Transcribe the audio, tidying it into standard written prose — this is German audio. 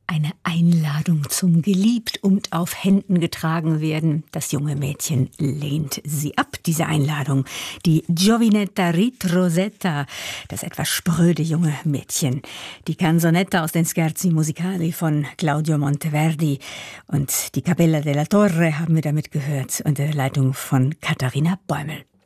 Eine Einladung zum geliebt und auf Händen getragen werden. Das junge Mädchen lehnt sie ab, diese Einladung. Die Giovinetta Ritrosetta, das etwas spröde junge Mädchen. Die Canzonetta aus den Scherzi Musicali von Claudio Monteverdi und die Capella della Torre haben wir damit gehört unter der Leitung von Katharina Bäumel.